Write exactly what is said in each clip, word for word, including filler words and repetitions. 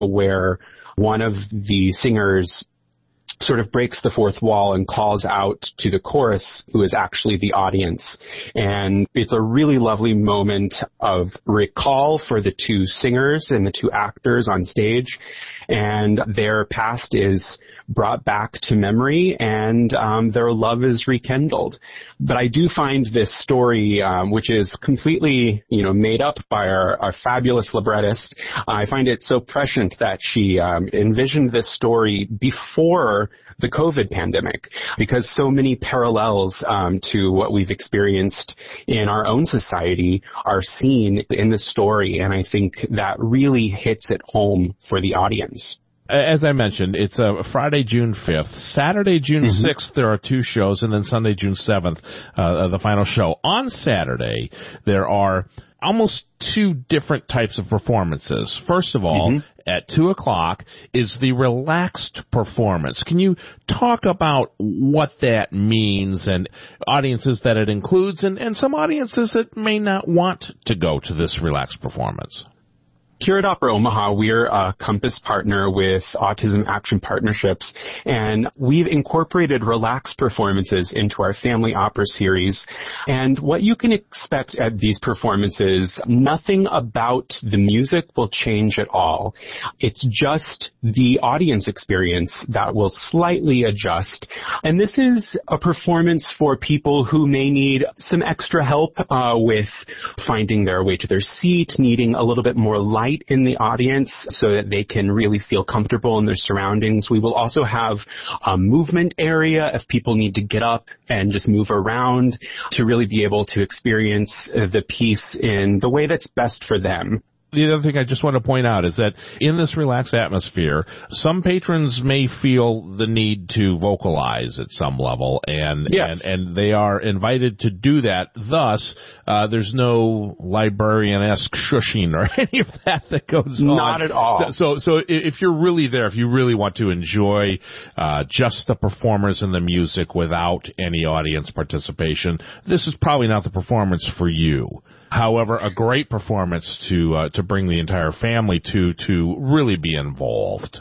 where one of the singers sort of breaks the fourth wall and calls out to the chorus, who is actually the audience. And it's a really lovely moment of recall for the two singers and the two actors on stage. And their past is brought back to memory, and um, their love is rekindled. But I do find this story, um, which is completely, you know, made up by our, our fabulous librettist, I find it so prescient that she um, envisioned this story before the COVID pandemic, because so many parallels um, to what we've experienced in our own society are seen in the story, and I think that really hits it home for the audience. As I mentioned, it's uh, Friday, June fifth. Saturday, June mm-hmm. sixth, there are two shows, and then Sunday, June seventh, uh, the final show. On Saturday, there are almost two different types of performances. First of all, mm-hmm. at two o'clock is the relaxed performance. Can you talk about what that means and audiences that it includes, and, and some audiences that may not want to go to this relaxed performance? Here at Opera Omaha, we're a Compass partner with Autism Action Partnerships, and we've incorporated relaxed performances into our family opera series. And what you can expect at these performances, nothing about the music will change at all. It's just the audience experience that will slightly adjust. And this is a performance for people who may need some extra help uh, with finding their way to their seat, needing a little bit more light in the audience so that they can really feel comfortable in their surroundings. We will also have a movement area if people need to get up and just move around to really be able to experience the piece in the way that's best for them. The other thing I just want to point out is that in this relaxed atmosphere, some patrons may feel the need to vocalize at some level, and yes. and, and they are invited to do that. Thus, uh, there's no librarian-esque shushing or any of that that goes on. Not at all. So, so, so if you're really there, if you really want to enjoy uh, just the performers and the music without any audience participation, this is probably not the performance for you. However, a great performance to uh, to bring the entire family to to really be involved.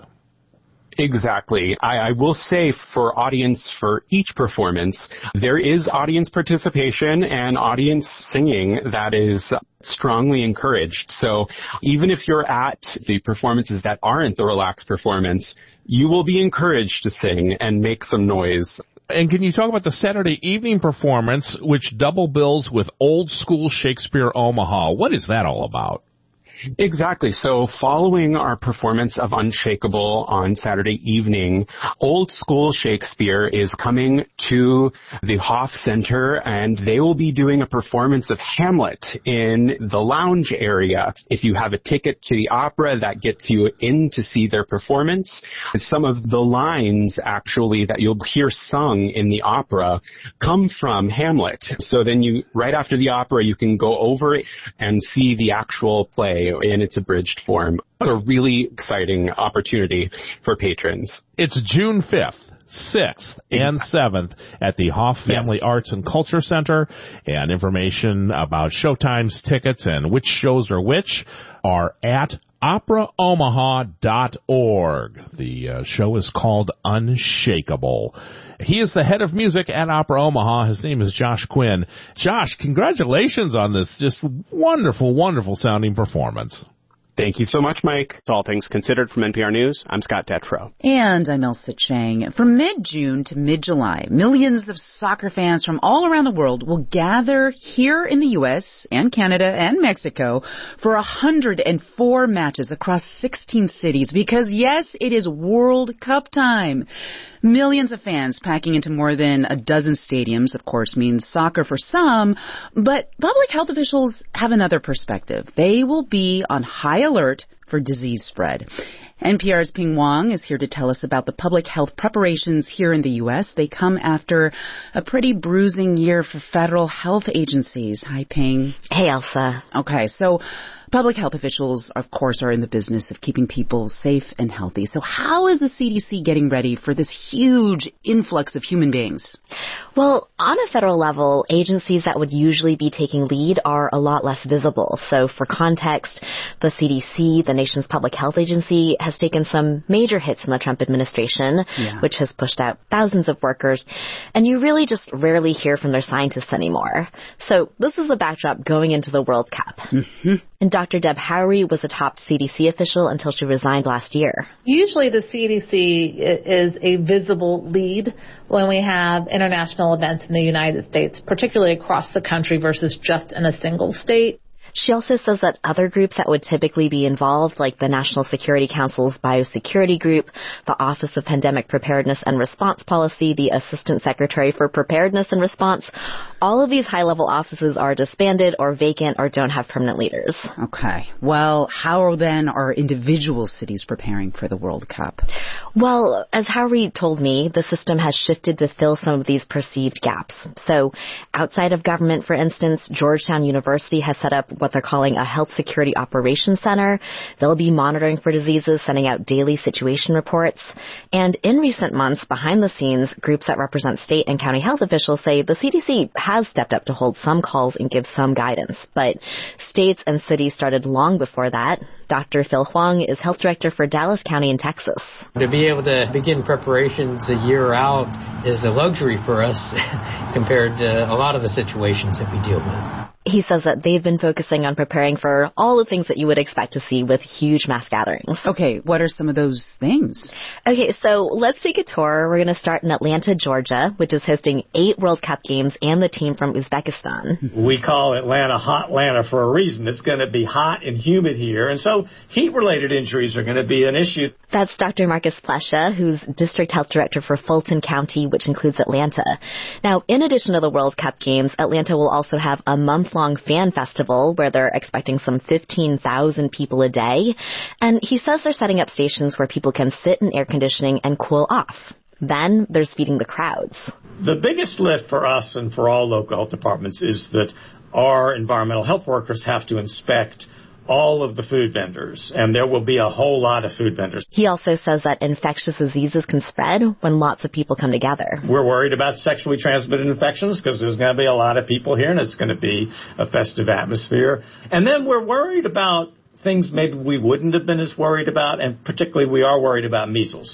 Exactly. I, I will say for audience, for each performance, there is audience participation and audience singing that is strongly encouraged. So even if you're at the performances that aren't the relaxed performance, you will be encouraged to sing and make some noise. And can you talk about the Saturday evening performance, which double bills with Old School Shakespeare Omaha? What is that all about? Exactly. So following our performance of Unshakable on Saturday evening, Old School Shakespeare is coming to the Hoff Center, and they will be doing a performance of Hamlet in the lounge area. If you have a ticket to the opera, that gets you in to see their performance. Some of the lines, actually, that you'll hear sung in the opera come from Hamlet. So then you, right after the opera, you can go over it and see the actual play in its abridged form. It's a really exciting opportunity for patrons. It's June fifth, sixth, and seventh at the Hoff Family yes. Arts and Culture Center, and information about showtimes, tickets, and which shows are which are at opera omaha dot org. The uh, show is called Unshakable. He is the head of music at Opera Omaha. His name is Josh Quinn. Josh, congratulations on this just wonderful, wonderful sounding performance. Thank you so much, Mike. It's All Things Considered from N P R News. I'm Scott Detrow. And I'm Elsa Chang. From mid-June to mid-July, millions of soccer fans from all around the world will gather here in the U S and Canada and Mexico for one hundred four matches across sixteen cities because, yes, it is World Cup time. Millions of fans packing into more than a dozen stadiums, of course, means soccer for some, but public health officials have another perspective. They will be on high alert for disease spread. N P R's Ping Wong is here to tell us about the public health preparations here in the U S. They come after a pretty bruising year for federal health agencies. Hi, Ping. Hey, Elsa. Okay, so Public health officials, of course, are in the business of keeping people safe and healthy. So how is the C D C getting ready for this huge influx of human beings? Well, on a federal level, agencies that would usually be taking lead are a lot less visible. So for context, the C D C, the nation's public health agency, has taken some major hits in the Trump administration, yeah. which has pushed out thousands of workers. And you really just rarely hear from their scientists anymore. So this is the backdrop going into the World Cup. Mm-hmm. And Doctor Deb Howry was a top C D C official until she resigned last year. Usually the C D C is a visible lead when we have international events in the United States, particularly across the country versus just in a single state. She also says that other groups that would typically be involved, like the National Security Council's Biosecurity Group, the Office of Pandemic Preparedness and Response Policy, the Assistant Secretary for Preparedness and Response, all of these high-level offices are disbanded or vacant or don't have permanent leaders. Okay. Well, how then are individual cities preparing for the World Cup? Well, as Howry told me, the system has shifted to fill some of these perceived gaps. So outside of government, for instance, Georgetown University has set up what they're calling a Health Security Operations Center. They'll be monitoring for diseases, sending out daily situation reports. And in recent months, behind the scenes, groups that represent state and county health officials say the C D C has stepped up to hold some calls and give some guidance. But states and cities started long before that. Doctor Phil Huang is health director for Dallas County in Texas. To be able to begin preparations a year out is a luxury for us compared to a lot of the situations that we deal with. He says that they've been focusing on preparing for all the things that you would expect to see with huge mass gatherings. Okay, what are some of those things? Okay, so let's take a tour. We're going to start in Atlanta, Georgia, which is hosting eight World Cup games and the team from Uzbekistan. We call Atlanta Hot Atlanta for a reason. It's going to be hot and humid here, and so heat-related injuries are going to be an issue. That's Doctor Marcus Plesha, who's District Health Director for Fulton County, which includes Atlanta. Now, in addition to the World Cup games, Atlanta will also have a month-long fan festival where they're expecting some fifteen thousand people a day. And he says they're setting up stations where people can sit in air conditioning and cool off. Then there's feeding the crowds. The biggest lift for us and for all local health departments is that our environmental health workers have to inspect all of the food vendors, and there will be a whole lot of food vendors. He also says that infectious diseases can spread when lots of people come together. We're worried about sexually transmitted infections because there's going to be a lot of people here, and it's going to be a festive atmosphere. And then we're worried about things maybe we wouldn't have been as worried about, and particularly we are worried about measles.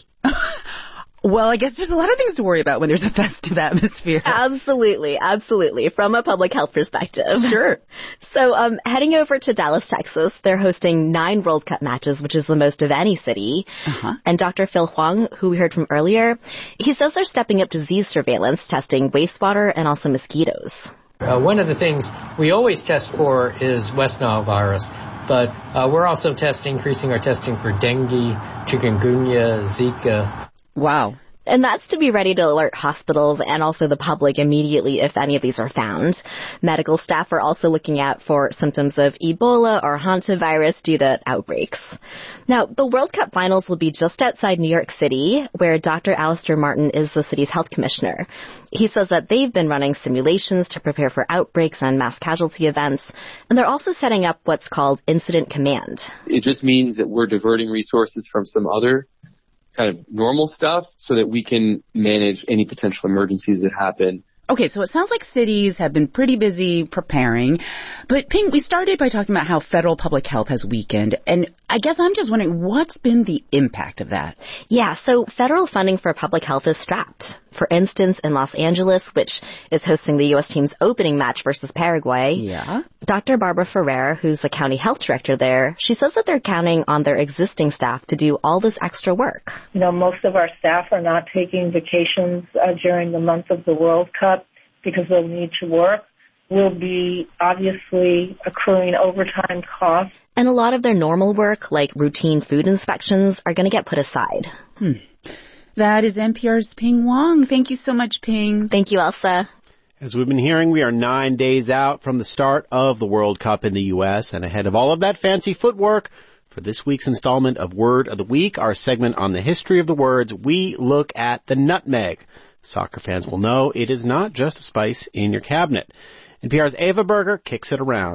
Well, I guess there's a lot of things to worry about when there's a festive atmosphere. Absolutely, absolutely, from a public health perspective. Sure. So um, heading over to Dallas, Texas, they're hosting nine World Cup matches, which is the most of any city. Uh-huh. And Doctor Phil Huang, who we heard from earlier, he says they're stepping up disease surveillance, testing wastewater and also mosquitoes. Uh, one of the things we always test for is West Nile virus. But uh, we're also testing, increasing our testing for dengue, chikungunya, Zika. Wow. And that's to be ready to alert hospitals and also the public immediately if any of these are found. Medical staff are also looking out for symptoms of Ebola or hantavirus due to outbreaks. Now, the World Cup finals will be just outside New York City, where Doctor Alistair Martin is the city's health commissioner. He says that they've been running simulations to prepare for outbreaks and mass casualty events, and they're also setting up what's called incident command. It just means that we're diverting resources from some other kind of normal stuff so that we can manage any potential emergencies that happen. Okay, so it sounds like cities have been pretty busy preparing. But, Ping, we started by talking about how federal public health has weakened. And I guess I'm just wondering, what's been the impact of that? Yeah, so federal funding for public health is strapped. For instance, in Los Angeles, which is hosting the U S team's opening match versus Paraguay, yeah. Doctor Barbara Ferrer, who's the county health director there, she says that they're counting on their existing staff to do all this extra work. You know, most of our staff are not taking vacations uh, during the month of the World Cup because they'll need to work. We'll be obviously accruing overtime costs. And a lot of their normal work, like routine food inspections, are going to get put aside. Hmm. That is N P R's Ping Wong. Thank you so much, Ping. Thank you, Elsa. As we've been hearing, we are nine days out from the start of the World Cup in the U S, and ahead of all of that fancy footwork, for this week's installment of Word of the Week, our segment on the history of the words, we look at the nutmeg. Soccer fans will know it is not just a spice in your cabinet. N P R's Ava Berger kicks it around.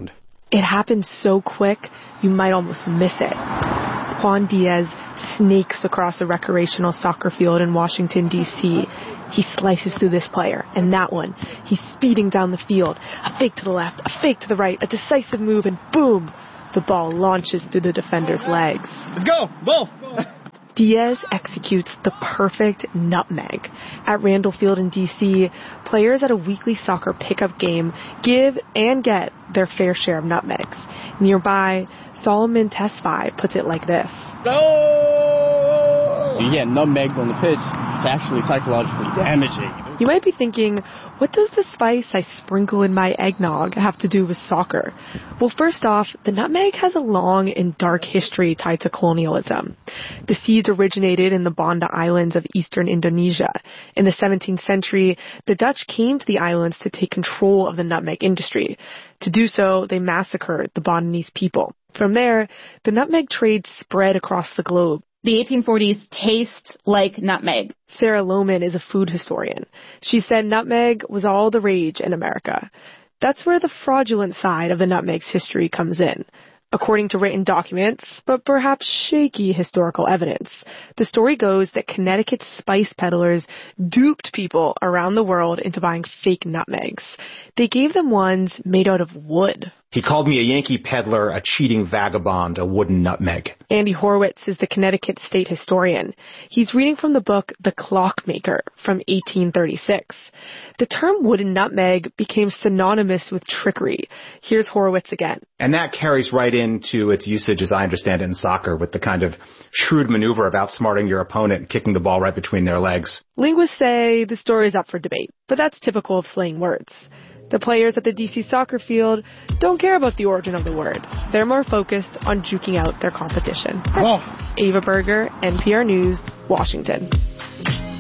It happened so quick, you might almost miss it. Juan Diaz snakes across a recreational soccer field in Washington, D C He slices through this player and that one. He's speeding down the field. A fake to the left, a fake to the right, a decisive move, and boom! The ball launches through the defender's legs. Let's go! Ball! Diaz executes the perfect nutmeg. At Randall Field in D C, players at a weekly soccer pickup game give and get their fair share of nutmegs. Nearby, Solomon Tesfaye puts it like this. No! You get nutmegged on the pitch, it's actually psychologically damaging. You might be thinking, what does the spice I sprinkle in my eggnog have to do with soccer? Well, first off, the nutmeg has a long and dark history tied to colonialism. The seeds originated in the Banda Islands of eastern Indonesia. In the seventeenth century, the Dutch came to the islands to take control of the nutmeg industry. To do so, they massacred the Bandanese people. From there, the nutmeg trade spread across the globe. The eighteen forties taste like nutmeg. Sarah Lohman is a food historian. She said nutmeg was all the rage in America. That's where the fraudulent side of the nutmeg's history comes in. According to written documents, but perhaps shaky historical evidence, the story goes that Connecticut's spice peddlers duped people around the world into buying fake nutmegs. They gave them ones made out of wood. He called me a Yankee peddler, a cheating vagabond, a wooden nutmeg. Andy Horwitz is the Connecticut state historian. He's reading from the book The Clockmaker from eighteen thirty-six. The term wooden nutmeg became synonymous with trickery. Here's Horwitz again. And that carries right into its usage, as I understand it, in soccer, with the kind of shrewd maneuver of outsmarting your opponent and kicking the ball right between their legs. Linguists say the story is up for debate, but that's typical of slang words. The players at the D C soccer field don't care about the origin of the word. They're more focused on juking out their competition. Oh. Ava Berger, N P R News, Washington.